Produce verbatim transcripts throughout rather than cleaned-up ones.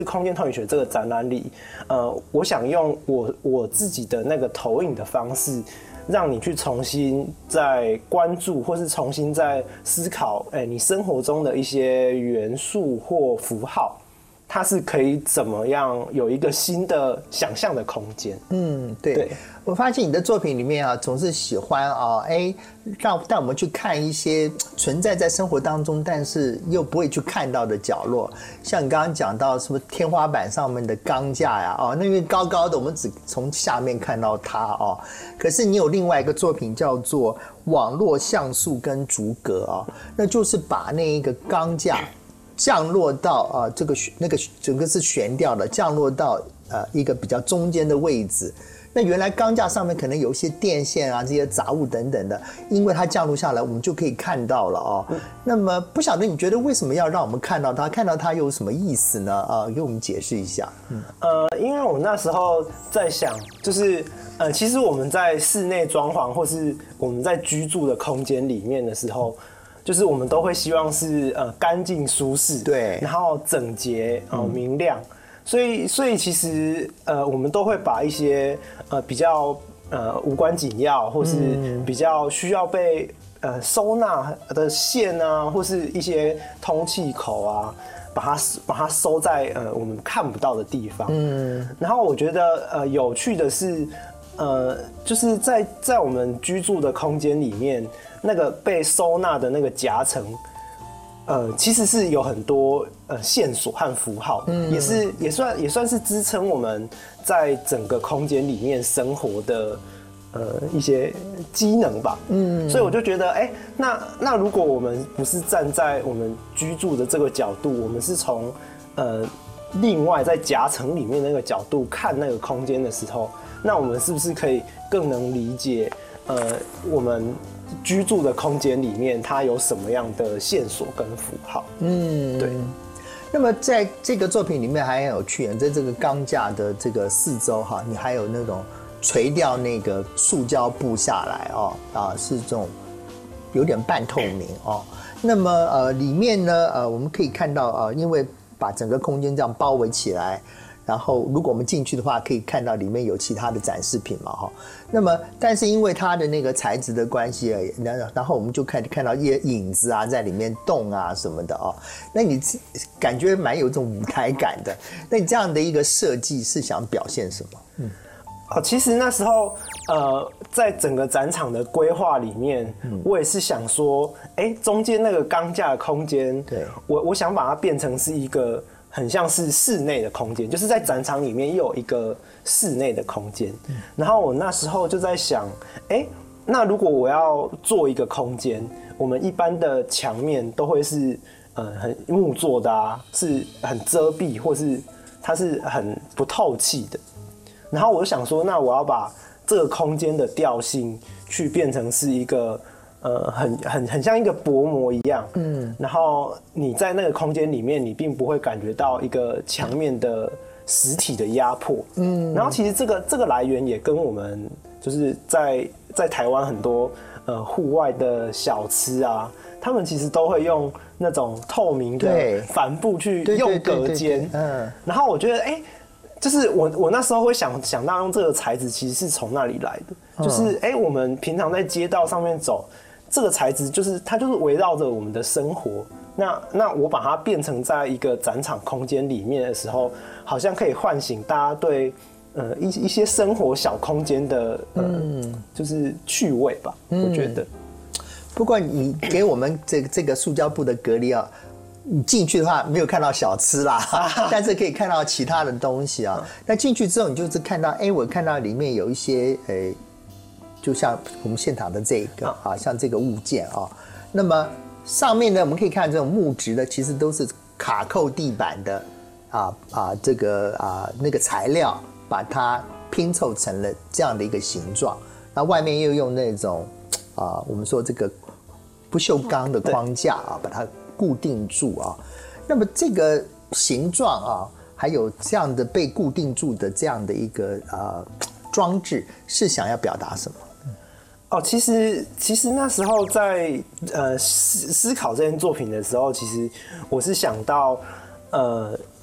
空间投影学这个展览里，呃，我想用我我自己的那个投影的方式，让你去重新再关注，或是重新再思考，哎、欸，你生活中的一些元素或符号。它是可以怎么样有一个新的想象的空间？ 嗯，对。对，我发现你的作品里面啊，总是喜欢啊，哎，让带我们去看一些存在在生活当中，但是又不会去看到的角落。像你刚刚讲到什么天花板上面的钢架呀，哦，那因为高高的，我们只从下面看到它哦。可是你有另外一个作品叫做网络像素跟逐格啊，那就是把那一个钢架。降落到啊、呃，这个那个整个是悬吊的，降落到呃一个比较中间的位置。那原来钢架上面可能有一些电线啊，这些杂物等等的，因为它降落下来，我们就可以看到了哦。嗯、那么不晓得你觉得为什么要让我们看到它？看到它有什么意思呢？啊、呃，给我们解释一下。 嗯，呃，因为我那时候在想，就是呃，其实我们在室内装潢或是我们在居住的空间里面的时候。就是我们都会希望是呃干净舒适， 对， 然后整洁呃明亮，嗯、所以所以其实呃我们都会把一些呃比较呃无关紧要或是比较需要被呃收纳的线啊，或是一些通气口啊，把它把它收在呃我们看不到的地方。嗯，然后我觉得呃有趣的是，呃就是在在我们居住的空间里面。那个被收纳的那个夹层，呃，其实是有很多呃线索和符号，嗯，也是也算也算是支撑我们在整个空间里面生活的呃一些机能吧，嗯，所以我就觉得，哎、欸，那那如果我们不是站在我们居住的这个角度，我们是从呃另外在夹层里面那个角度看那个空间的时候，那我们是不是可以更能理解呃我们居住的空间里面，它有什么样的线索跟符号？嗯，对。 那么在这个作品里面还很有趣，在这个钢架的这个四周哈，你还有那种垂掉那个塑胶布下来哦，啊，是这种有点半透明哦。那么呃，里面呢呃，我们可以看到啊、呃，因为把整个空间这样包围起来。然后，如果我们进去的话，可以看到里面有其他的展示品嘛，哈。那么，但是因为它的那个材质的关系，然后我们就看看到一些影子啊，在里面动啊什么的哦。那你感觉蛮有这种舞台感的。那你这样的一个设计是想表现什么？嗯， 哦，其实那时候呃，在整个展场的规划里面，嗯、我也是想说，哎，中间那个钢架的空间，对我我想把它变成是一个。很像是室内的空间，就是在展场里面又有一个室内的空间。嗯、然后我那时候就在想，哎、欸，那如果我要做一个空间，我们一般的墙面都会是呃很木做的啊，是很遮蔽，或是它是很不透气的。然后我就想说，那我要把这个空间的调性去变成是一个。呃，很很很像一个薄膜一样，嗯，然后你在那个空间里面，你并不会感觉到一个墙面的实体的压迫，嗯，然后其实这个这个来源也跟我们就是在在台湾很多呃户外的小吃啊，他们其实都会用那种透明的帆布去用隔间，嗯，然后我觉得哎。欸就是我，我那时候会想想到用这个材质，其实是从那里来的。就是哎、欸，我们平常在街道上面走，这个材质就是它就是围绕着我们的生活。那那我把它变成在一个展场空间里面的时候，好像可以唤醒大家对呃一一些生活小空间的呃、嗯、就是趣味吧。嗯、我觉得。 不过你给我们这个这个塑胶布的隔离啊。你进去的话没有看到小吃啦，啊、但是可以看到其他的东西啊。那进去之后，你就是看到，哎，我看到里面有一些，呃，就像我们现场的这个啊，像这个物件啊。那么上面呢，我们可以看这种木质的，其实都是卡扣地板的啊啊，这个啊那个材料，把它拼凑成了这样的一个形状。那外面又用那种啊，我们说这个不锈钢的框架啊，把它。固定住啊，那么这个形状啊，还有这样的被固定住的这样的一个呃装置，是想要表达什么？ 哦，其实其实那时候在呃思思考这件作品的时候，其实我是想到呃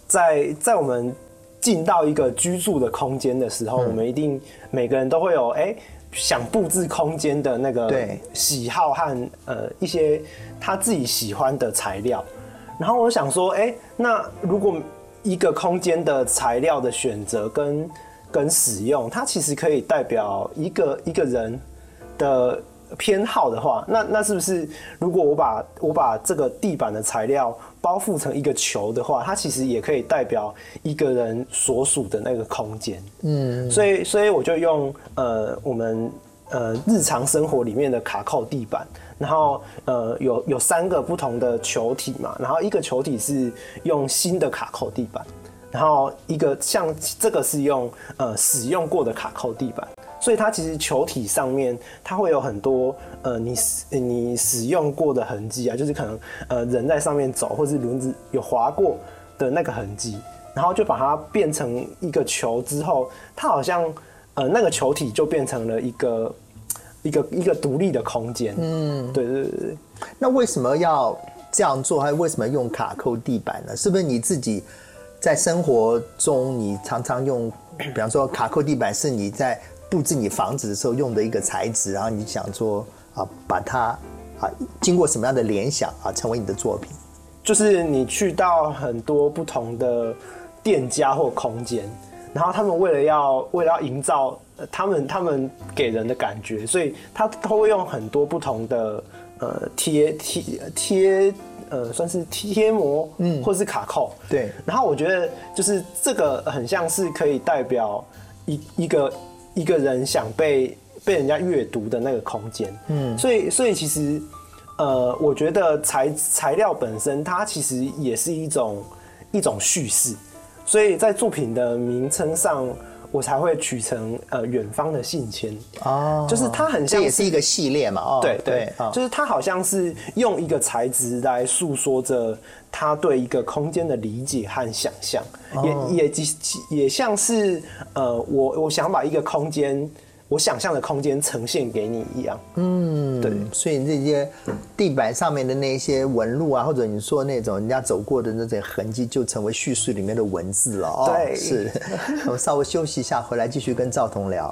在在我们进到一个居住的空间的时候，嗯、我们一定每个人都会有哎、欸、想布置空间的那个喜好和呃一些他自己喜欢的材料。然后我想说，哎、欸，那如果一个空间的材料的选择跟跟使用，它其实可以代表一个一个人的偏好的话，那那是不是如果我把我把这个地板的材料包覆成一个球的话，它其实也可以代表一个人所属的那个空间。嗯，所以所以我就用呃我们呃日常生活里面的卡扣地板，然后呃有有三个不同的球体嘛，然后一个球体是用新的卡扣地板，然后一个像这个是用呃使用过的卡扣地板。所以它其实球体上面它会有很多呃你你使用过的痕迹啊，就是可能呃人在上面走，或是轮子有滑过的那个痕迹，然后就把它变成一个球之后，它好像呃那个球体就变成了一个一个一个独立的空间。嗯，对对对对。 那为什么要这样做？还为什么用卡扣地板呢？是不是你自己在生活中你常常用，比方说卡扣地板是你在布置你房子的时候用的一个材质，然后你想说啊，把它啊，经过什么样的联想啊，成为你的作品？ 就是你去到很多不同的店家或空间，然后他们为了要为了要营造他们他们给人的感觉，所以他都会用很多不同的呃贴贴贴呃算是贴膜，嗯，或是卡扣， 对。 然后我觉得就是这个很像是可以代表一一个。一个人想被被人家阅读的那个空间，嗯，所以所以其实，呃，我觉得材材料本身它其实也是一种一种叙事，所以在作品的名称上，我才会取成呃远方的信签哦，就是它很像是， 这也是一个系列嘛，哦， 对 对, 对、哦，就是它好像是用一个材质来诉说着他对一个空间的理解和想象，哦、也也也像是呃，我我想把一个空间，我想象的空间呈现给你一样。嗯，对。 所以这些地板上面的那些纹路啊，或者你说那种人家走过的那种痕迹，就成为叙述里面的文字了。哦、 对， 是。我们稍微休息一下，回来继续跟兆彤聊。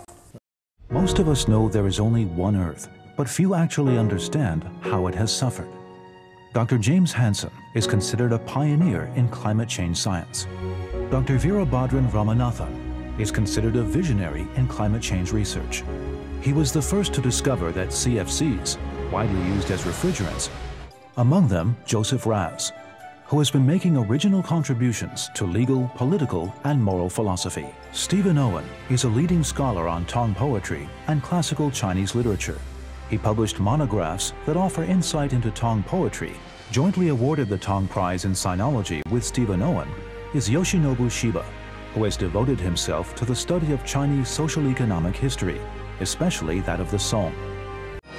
Most of us know there is only one Earth, but few actually understand how it has suffered. Doctor James Hansen is considered a pioneer in climate change science. Doctor Veerabhadran Ramanathan is considered a visionary in climate change research. He was the first to discover that C F Cs, widely used as refrigerants, among them Joseph Raz, who has been making original contributions to legal, political, and moral philosophy. Stephen Owen is a leading scholar on Tong poetry and classical Chinese literature. He published monographs that offer insight into Tong poetry. Jointly awarded the Tong Prize in Sinology with Stephen Owen is Yoshinobu Shiba, who has devoted himself to the study of Chinese social economic history, especially that of the Song.